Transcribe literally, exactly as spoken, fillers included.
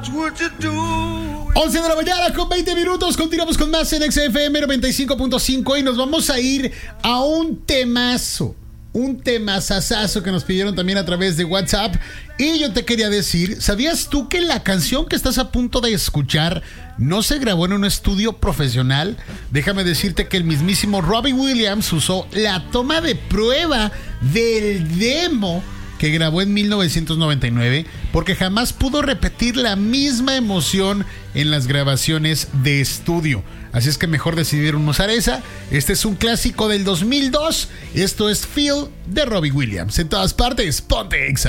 once de la mañana con veinte minutos. Continuamos con más en X F M noventa y cinco punto cinco y nos vamos a ir a un temazo. Un temazazazo que nos pidieron también a través de WhatsApp. Y yo te quería decir, ¿sabías tú que la canción que estás a punto de escuchar no se grabó en un estudio profesional? Déjame decirte que el mismísimo Robbie Williams usó la toma de prueba del demo que grabó en mil novecientos noventa y nueve, porque jamás pudo repetir la misma emoción en las grabaciones de estudio. Así es que mejor decidieron usar esa. Este es un clásico del dos mil dos. Esto es Feel de Robbie Williams. En todas partes, ponte Exa.